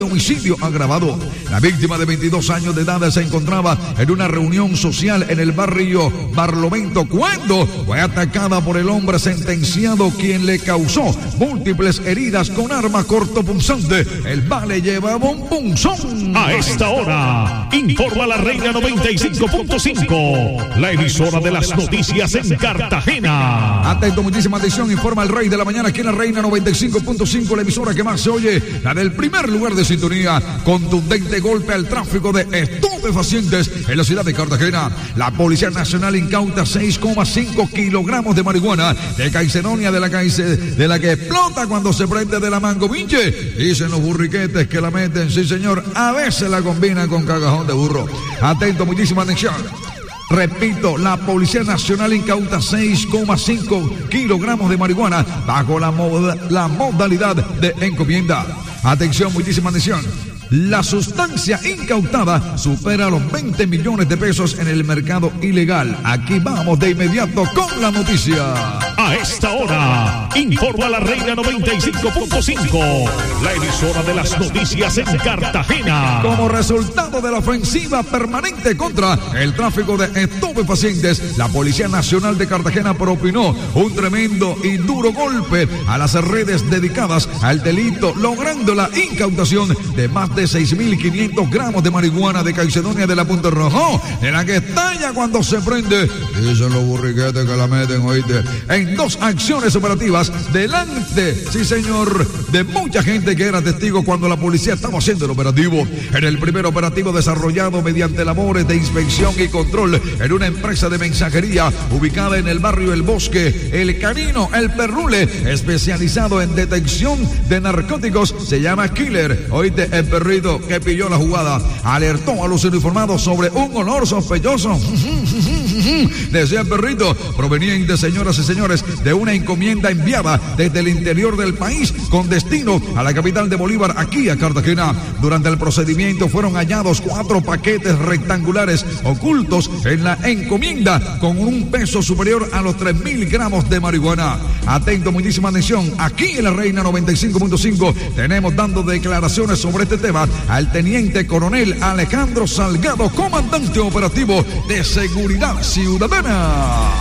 Homicidio agravado. La víctima de 22 años de edad se encontraba en una reunión social en el barrio Barlovento cuando fue atacada por el hombre sentenciado, quien le causó múltiples heridas con arma cortopunzante. El vale llevaba un punzón. A esta hora, informa la Reina 95.5, la emisora de las noticias en Cartagena. Atento, muchísima atención, informa el Rey de la Mañana aquí en la Reina 95.5, la emisora que más se oye, la del primer lugar de sintonía. Contundente golpe al tráfico de estupefacientes en la ciudad de Cartagena. La Policía Nacional incauta 6,5 kilogramos de marihuana de Caicedonia, de la que explota cuando se prende de la mangovinche. Dicen los burriquetes que la meten, sí señor, a veces la combinan con cagajón de burro. Atento, muchísima atención. Repito, la Policía Nacional incauta 6,5 kilogramos de marihuana bajo la modalidad de encomienda. Atención, muchísima atención. La sustancia incautada supera los 20 millones de pesos en el mercado ilegal. Aquí vamos de inmediato con la noticia. A esta hora, informa la Reina 95.5, la emisora de las noticias en Cartagena. Como resultado de la ofensiva permanente contra el tráfico de estupefacientes, la Policía Nacional de Cartagena propinó un tremendo y duro golpe a las redes dedicadas al delito, logrando la incautación de más de 6.500 gramos de marihuana de Caicedonia de la Punta Rojo, de la que estalla cuando se prende. Dicen los burriquetes que la meten, oíste, en 2 acciones operativas delante, sí señor, de mucha gente que era testigo cuando la policía estaba haciendo el operativo. En el primer operativo desarrollado mediante labores de inspección y control en una empresa de mensajería ubicada en el barrio El Bosque, El Canino, El Perrule, especializado en detección de narcóticos, se llama Killer. Oíste, el perrito que pilló la jugada alertó a los uniformados sobre un olor sospechoso. Decía el perrito, proveniente, señoras y señores, de una encomienda enviada desde el interior del país con destino a la capital de Bolívar, aquí a Cartagena. Durante el procedimiento fueron hallados 4 paquetes rectangulares ocultos en la encomienda con un peso superior a los 3.000 gramos de marihuana. Atento, muchísima atención. Aquí en la Reina 95.5 tenemos dando declaraciones sobre este tema al teniente coronel Alejandro Salgado, comandante operativo de Seguridad Ciudadana.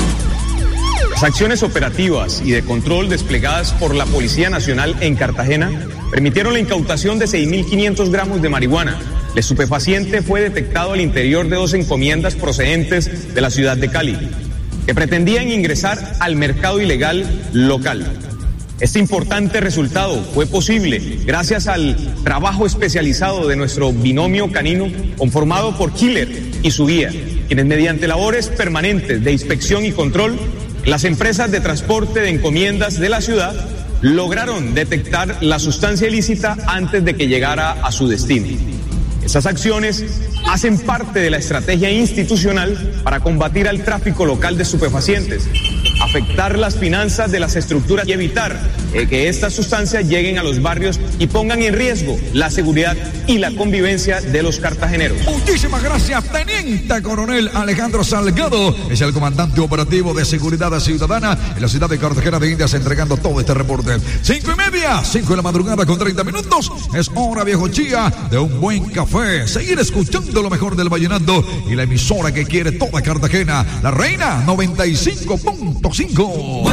Las acciones operativas y de control desplegadas por la Policía Nacional en Cartagena permitieron la incautación de 6.500 gramos de marihuana. El estupefaciente fue detectado al interior de 2 encomiendas procedentes de la ciudad de Cali, que pretendían ingresar al mercado ilegal local. Este importante resultado fue posible gracias al trabajo especializado de nuestro binomio canino conformado por Killer y su guía, quienes mediante labores permanentes de inspección y control, las empresas de transporte de encomiendas de la ciudad lograron detectar la sustancia ilícita antes de que llegara a su destino. Estas acciones hacen parte de la estrategia institucional para combatir al tráfico local de estupefacientes, afectar las finanzas de las estructuras y evitar que estas sustancias lleguen a los barrios y pongan en riesgo la seguridad y la convivencia de los cartageneros. Muchísimas gracias, teniente coronel Alejandro Salgado, es el comandante operativo de Seguridad Ciudadana en la ciudad de Cartagena de Indias, entregando todo este reporte. 5:30, 5 de la madrugada con 30 minutos, es hora, viejo chía, de un buen café, seguir escuchando lo mejor del vallenato y la emisora que quiere toda Cartagena, la Reina 95.5.